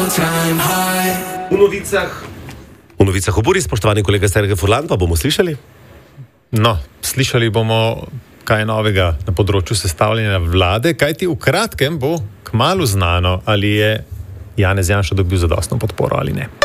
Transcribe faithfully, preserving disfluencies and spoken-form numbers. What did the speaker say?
V novicah. V novicah oburi, spoštovani kolega Sergej Furlan, pa bomo slišali? No, slišali bomo kaj novega na področju sestavljanja vlade, kajti v kratkem bo kmalu znano, ali je Janez Janša dobil zadostno podporo ali ne.